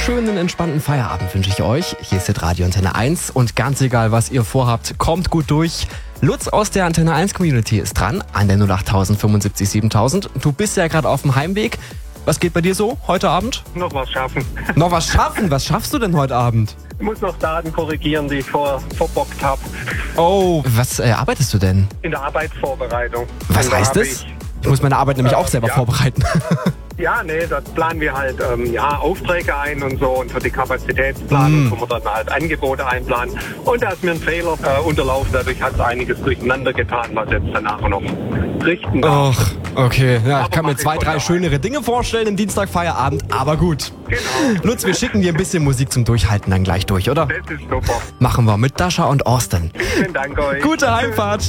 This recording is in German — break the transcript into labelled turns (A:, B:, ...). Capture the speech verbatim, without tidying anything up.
A: schönen, entspannten Feierabend wünsche ich euch. Hier ist das Radio Antenne eins und ganz egal, was ihr vorhabt, kommt gut durch. Lutz aus der Antenne eins Community ist dran an der null acht fünfundsiebzig siebentausend. Du bist ja gerade auf dem Heimweg. Was geht bei dir so heute Abend?
B: Noch was schaffen.
A: Noch was schaffen? Was schaffst du denn heute Abend?
B: Ich muss noch Daten korrigieren, die ich vor, verbockt habe.
A: Oh, was äh, arbeitest du denn?
B: In der Arbeitsvorbereitung.
A: Was
B: Und da
A: heißt
B: habe
A: das? Ich muss meine Arbeit nämlich
B: äh,
A: auch selber
B: ja.
A: vorbereiten.
B: Ja, nee, da planen wir halt ähm, ja, Aufträge ein und so. Und für die Kapazitätsplanung
A: Mm.
B: können wir dann halt Angebote einplanen. Und da ist mir ein Fehler äh, unterlaufen. Dadurch hat es einiges durcheinander getan, was jetzt danach noch richten darf.
A: Ach, okay. Ja, ich
B: Aber
A: kann mir
B: mach ich
A: zwei,
B: heute
A: drei
B: auch.
A: schönere Dinge vorstellen im Dienstag Feierabend, aber gut.
B: Genau.
A: Lutz, wir schicken dir ein bisschen Musik zum Durchhalten dann gleich durch, oder?
B: Das ist super.
A: Machen wir mit Dasha und Austin.
B: Vielen Dank euch.
A: Gute Heimfahrt.